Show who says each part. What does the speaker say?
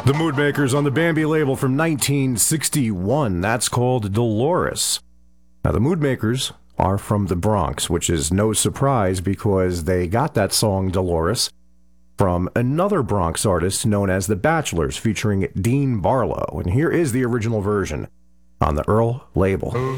Speaker 1: The Moodmakers on the Bambi label from 1961. That's called Dolores. Now, the Moodmakers are from the Bronx, which is no surprise because they got that song Dolores from another Bronx artist known as The Bachelors, featuring Dean Barlow. And here is the original version on the Earl label.